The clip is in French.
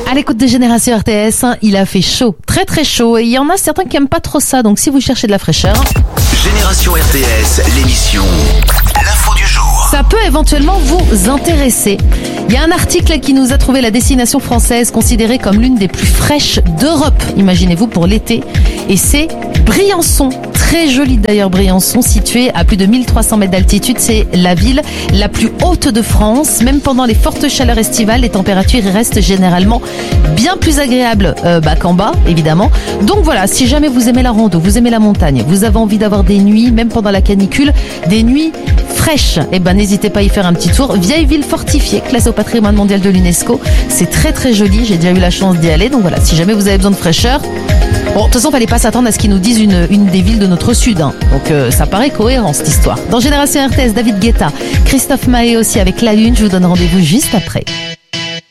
À l'écoute de Génération RTS, il a fait chaud, très très chaud, et il y en a certains qui aiment pas trop ça, donc si vous cherchez de la fraîcheur... Génération RTS, l'émission L'info du jour. Ça peut éventuellement vous intéresser. Il y a un article qui nous a trouvé la destination française considérée comme l'une des plus fraîches d'Europe, imaginez-vous, pour l'été, et c'est Briançon. Très joli d'ailleurs, Briançon, situé à plus de 1300 mètres d'altitude. C'est la ville la plus haute de France. Même pendant les fortes chaleurs estivales, les températures restent généralement bien plus agréables qu'en bas, évidemment. Donc voilà, si jamais vous aimez la rando, vous aimez la montagne, vous avez envie d'avoir des nuits, même pendant la canicule, des nuits fraîches, eh ben n'hésitez pas à y faire un petit tour. Vieille ville fortifiée, classée au patrimoine mondial de l'UNESCO. C'est très très joli, j'ai déjà eu la chance d'y aller. Donc voilà, si jamais vous avez besoin de fraîcheur... Bon, de toute façon, fallait pas s'attendre à ce qu'ils nous disent une des villes de notre sud. Hein. Donc, ça paraît cohérent, cette histoire. Dans Génération RTS, David Guetta, Christophe Maé aussi avec La Lune. Je vous donne rendez-vous juste après.